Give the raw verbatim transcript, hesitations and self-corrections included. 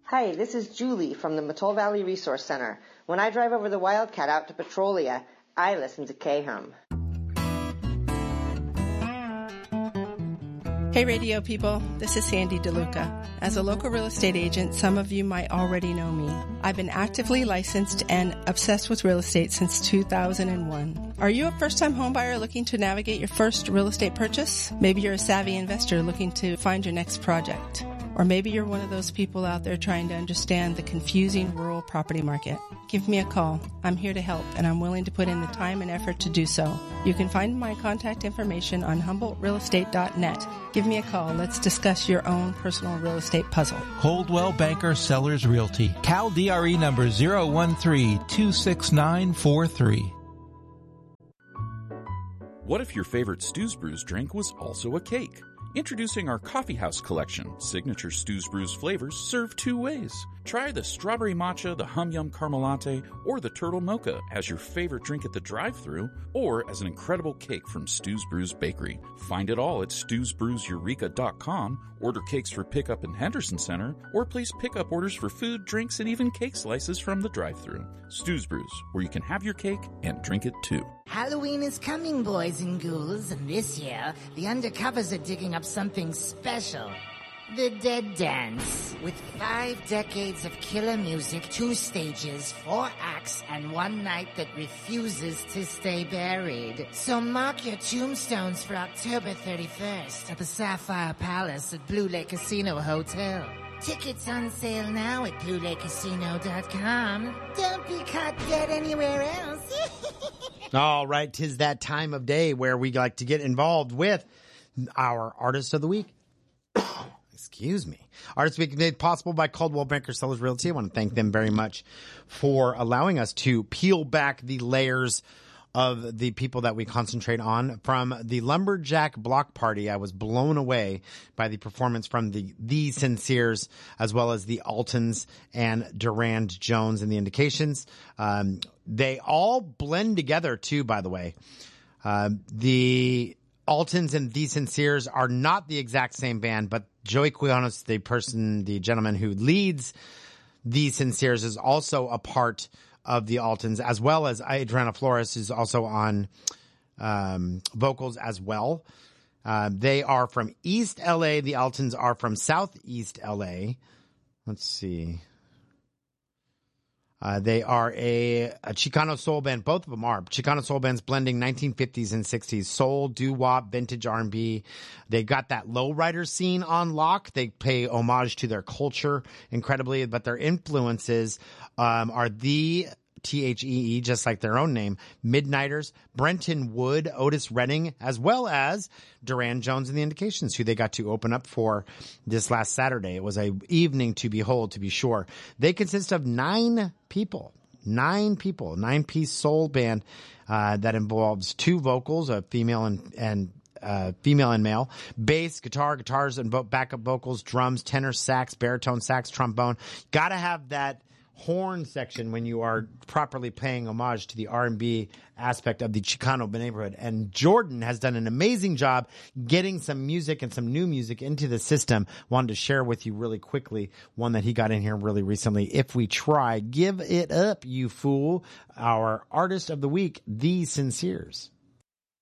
Hi, this is Julie from the Mattole Valley Resource Center. When I drive over the Wildcat out to Petrolia, I listen to K-Hum. Hey radio people, this is Sandy DeLuca. As a local real estate agent, some of you might already know me. I've been actively licensed and obsessed with real estate since two thousand one. Are you a first-time homebuyer looking to navigate your first real estate purchase? Maybe you're a savvy investor looking to find your next project. Or maybe you're one of those people out there trying to understand the confusing rural property market. Give me a call. I'm here to help, and I'm willing to put in the time and effort to do so. You can find my contact information on Humboldt Real Estate dot net. Give me a call. Let's discuss your own personal real estate puzzle. Coldwell Banker Sellers Realty. Cal D R E number zero one three two six nine four three. What if your favorite Stews Brews drink was also a cake? Introducing our Coffee House collection. Signature Stews Brews flavors served two ways. Try the strawberry matcha, the hum yum caramel latte, or the turtle mocha as your favorite drink at the drive-thru, or as an incredible cake from Stews Brews Bakery. Find it all at stews brews eureka dot com. Order cakes for pickup in Henderson Center, or place pickup orders for food, drinks, and even cake slices from the drive-thru. Stews Brews, where you can have your cake and drink it too. Halloween is coming, boys and ghouls, and this year, the undercovers are digging up something special. The Dead Dance. With five decades of killer music, two stages, four acts, and one night that refuses to stay buried. So mark your tombstones for October thirty-first at the Sapphire Palace at Blue Lake Casino Hotel. Tickets on sale now at blue lake casino dot com. Don't be caught dead anywhere else. All right, 'tis that time of day where we like to get involved with our Artist of the Week. Excuse me. Artist of the Week made possible by Coldwell Banker Sellers Realty. I want to thank them very much for allowing us to peel back the layers of the people that we concentrate on. From the Lumberjack Block Party, I was blown away by the performance from the The Sinceres, as well as the Altons and Durand Jones and the Indications. Um, they all blend together too, by the way. Uh, the Altons and The Sinceres are not the exact same band, but Joey Quianos, the person, the gentleman who leads The Sinceres, is also a part of the Altons, as well as Adriana Flores, who's also on um, vocals as well. Uh, they are from East L A. The Altons are from Southeast L A. Let's see. Uh, they are a, a Chicano soul band. Both of them are. Chicano soul bands blending nineteen fifties and sixties. Soul, doo-wop, vintage R and B. They got that lowrider scene on lock. They pay homage to their culture incredibly, but their influences um, are the T H E E, just like their own name, Midnighters, Brenton Wood, Otis Redding, as well as Durand Jones and the Indications, who they got to open up for this last Saturday. It was a evening to behold, to be sure. They consist of nine people, nine people, nine-piece soul band uh, that involves two vocals, a female and, and Uh, female and male, bass, guitar, guitars and vo- backup vocals, drums, tenor, sax, baritone sax, trombone. Gotta have that horn section when you are properly paying homage to the R and B aspect of the Chicano neighborhood. And Jordan has done an amazing job getting some music and some new music into the system. Wanted to share with you really quickly one that he got in here really recently. If We Try, Give It Up, You Fool. Our Artist of the Week, The Sinceres.